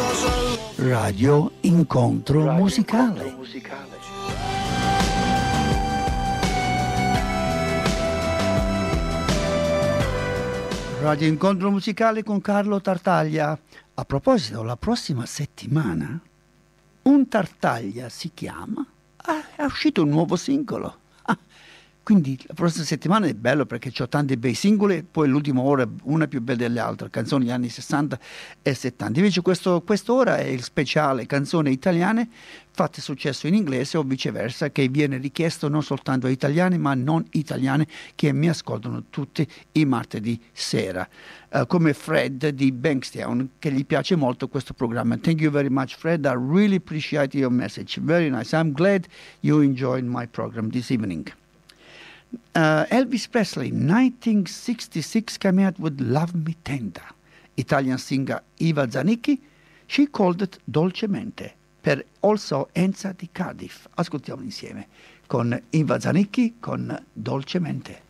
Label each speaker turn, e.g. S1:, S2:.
S1: Radio Incontro Musicale. Radio Incontro Musicale con Carlo Tartaglia. A proposito, la prossima settimana un Tartaglia si chiama, è uscito un nuovo singolo. Quindi la prossima settimana è bello perché ho tanti bei singoli, poi l'ultima ora una più bella delle altre, canzoni degli anni 60 e 70. Invece quest'ora è il speciale canzoni italiane fatte successo in inglese o viceversa, che viene richiesto non soltanto a italiani ma non italiane che mi ascoltano tutti i martedì sera. Come Fred di Bankstown, che gli piace molto questo programma. Thank you very much, Fred. I really appreciate your message. Very nice. I'm glad you enjoyed my program this evening. Elvis Presley, 1966, came out with Love Me Tender. Italian singer Eva Zanicchi, she called it Dolcemente, per also Enza di Cardiff. Ascoltiamo insieme con Eva Zanicchi con Dolcemente.